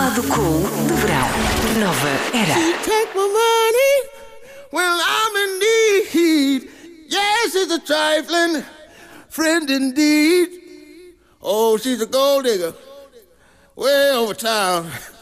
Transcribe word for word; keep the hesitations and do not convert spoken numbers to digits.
Lado Cool do Verão. Nova Era. She take my money when I'm in need. Yes, she's a trifling friend indeed. Oh, she's a gold digger way over town.